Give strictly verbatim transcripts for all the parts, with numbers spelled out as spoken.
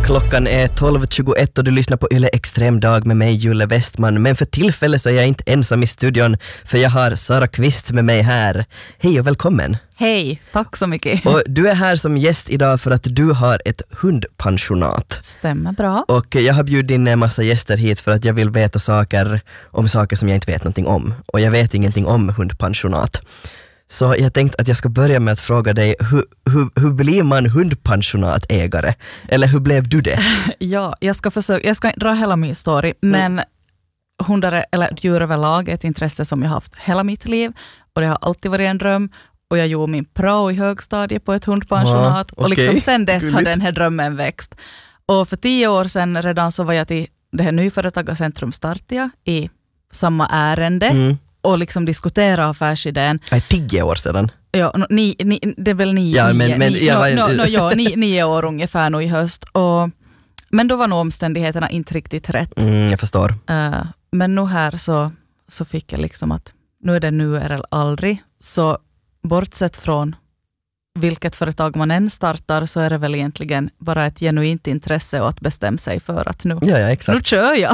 Klockan är tolv tjugoett och du lyssnar på Yle Extrem dag med mig, Julle Westman. Men för tillfället så är jag inte ensam i studion, för jag har Sara Kvist med mig här. Hej och välkommen. Hej, tack så mycket. Och du är här som gäst idag för att du har ett hundpensionat. Stämmer bra. Och jag har bjudit in en massa gäster hit för att jag vill veta saker om saker som jag inte vet någonting om. Och jag vet ingenting yes. om hundpensionat. Så jag tänkte att jag ska börja med att fråga dig, hur, hur, hur blir man hundpensionatägare? Eller hur blev du det? Ja, jag ska försöka, jag ska dra hela min story, men mm. hundar eller djur överlag är ett intresse som jag har haft hela mitt liv. Och det har alltid varit en dröm. Och jag gjorde min prao i högstadiet på ett hundpensionat. Ja, och liksom okay. sen dess har den här drömmen växt. Och för tio år sedan redan så var jag till det här nyföretagarcentrum Startia i samma ärende. Mm. Och liksom diskutera affärsidén. Nej, tio år sedan. Ja, no, ni, ni, det är väl nio, ja, men, nio, men, nio, ja, no, no, no, ja, nio, nio år ungefär nu i höst. Och, men då var nog omständigheterna inte riktigt rätt. Mm, jag förstår. Uh, men nu här så, så fick jag liksom att nu är det nu eller aldrig. Så bortsett från vilket företag man än startar så är det väl egentligen bara ett genuint intresse och att bestämma sig för att nu, ja, ja, exakt. nu kör jag.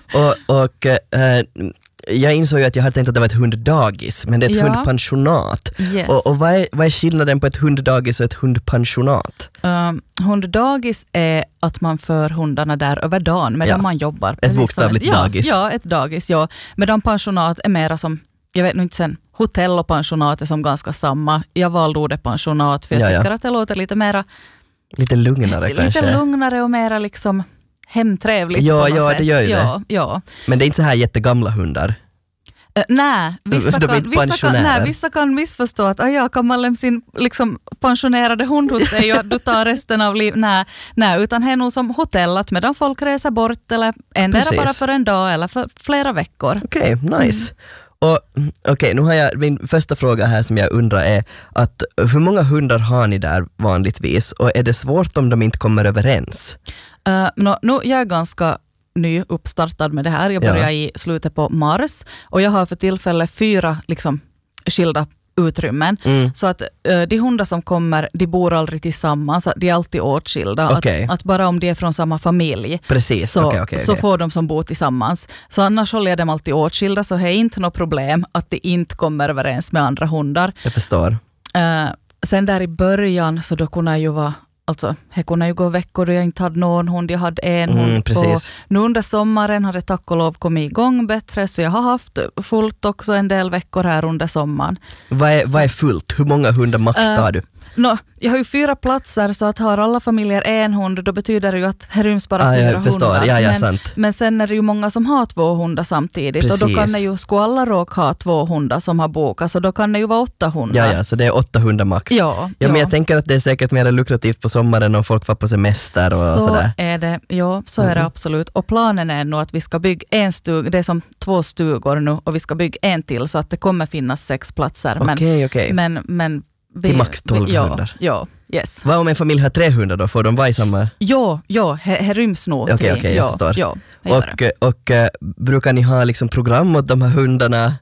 och och äh, jag insåg ju att jag hade tänkt att det var ett hunddagis, men det är ett ja. hundpensionat. Yes. Och, och vad, är, vad är skillnaden på ett hunddagis och ett hundpensionat? Um, hunddagis är att man för hundarna där över dagen medan ja. man jobbar. Ett bokstavligt ett, dagis. Ja, ja, ett dagis, ja. Medan pensionat är mera som, jag vet inte sen, hotell och pensionat är som ganska samma. Jag valde ordet pensionat för jag ja, tycker ja. att det låter lite mera... Lite lugnare lite kanske. Lite lugnare och mera liksom... hemtrevligt ja, på något ja, sätt. det gör ju ja, det. Ja. Men det är inte så här jättegamla hundar. Uh, nej, vissa De kan, vissa, kan, nej, vissa kan missförstå att ja, kan man lämna sin liksom, pensionerade hund hos dig och att du tar resten av livet. Nej, nej, utan det är nog som hotellat medan folk reser bort eller ändå bara för en dag eller för flera veckor. Okej, okay, nice. Mm. Och okej, okay, nu har jag min första fråga här som jag undrar är att hur många hundar har ni där vanligtvis och är det svårt om de inte kommer överens? Uh, no, nu, jag är ganska ny uppstartad med det här. Jag började ja. i slutet på mars och jag har för tillfälle fyra liksom, skilda utrymmen. Mm. Så att uh, de hundar som kommer, de bor aldrig tillsammans. De är alltid åtskilda. Okay. Att, att bara om de är från samma familj Precis. så, okay, okay, så okay. får de som bor tillsammans. Så annars håller jag dem alltid åtskilda så det är inte något problem att de inte kommer överens med andra hundar. Jag förstår. Uh, sen där i början så då kunde jag ju vara Alltså, det kunde ju gå veckor då jag inte hade någon hund, jag hade en mm, hund. Precis. Och nu under sommaren har det tack och lov kommit igång bättre, så jag har haft fullt också en del veckor här under sommaren. Vad är, vad är fullt? Hur många hundar max tar uh, du? No, jag har ju fyra platser, så att har alla familjer en hund, då betyder det ju att det ryms bara ah, fyra jag förstår. hundar. Ja, ja, men, sant. men sen är det ju många som har två hundar samtidigt. Precis. Och då kan det ju, skulle alla råka ha två hundar som har bokat, så då kan det ju vara åtta hundar. Ja, ja, så det är åtta hundar max. Ja, ja, ja. Men jag tänker att det är säkert mer lukrativt på sommaren om folk var på semester och så sådär. Är det, ja, så mm. är det absolut. Och planen är nu att vi ska bygga en stuga, det är som två stugor nu, och vi ska bygga en till så att det kommer finnas sex platser. Okej, men, okej. Men, men vi, till max tolv vi, ja, hundar. Ja, yes. Vad om en familj har tre hundar då? Får de vara i samma? Ja, ja, här ryms nog. Okej, okej, okay, jag ja, förstår. Ja, och och, och uh, brukar ni ha liksom program åt de här hundarna?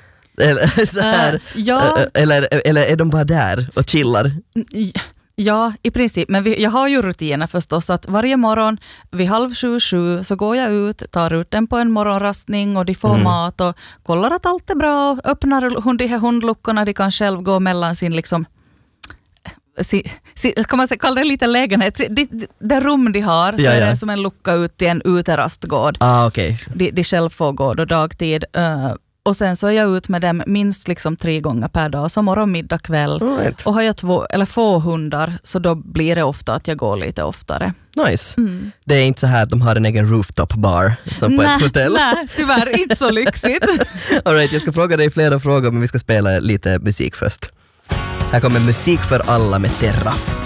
Eller, så här, uh, ja. uh, eller, eller är de bara där och chillar? Ja, i princip. Men vi, jag har ju rutiner förstås, att varje morgon vid halv sju, sju så går jag ut, tar ut den på en morgonrastning och de får mm. mat och kollar att allt är bra och öppnar hund, de här hundluckorna, de kan själv gå mellan sin liksom Si, si, kan man säga, kalla det lite lägenhet. Det, det, det rum de har så ja, är ja. det som en lucka ut till en uterastgård. Ah, okay. de, de själv får gå då dagtid. Uh, och sen så är jag ut med dem minst liksom tre gånger per dag. Så morgon, middag, kväll. Right. Och har jag två eller få hundar så då blir det ofta att jag går lite oftare. Nice. Mm. Det är inte så här att de har en egen rooftop bar som på nä, ett hotell. Nej, tyvärr inte så lyxigt. All right, jag ska fråga dig flera frågor men vi ska spela lite musik först. Här kommer Musik för alla med Terra.